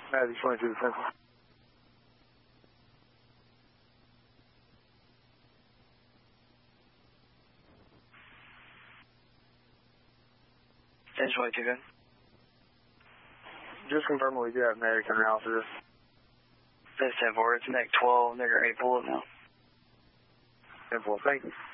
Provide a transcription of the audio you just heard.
Matthew 22 to Central. Ten 22, good. Just confirm we do have medic in the house for this. This 10-4, it's neck 12, they're ready to pull it now. 10-4, thank you.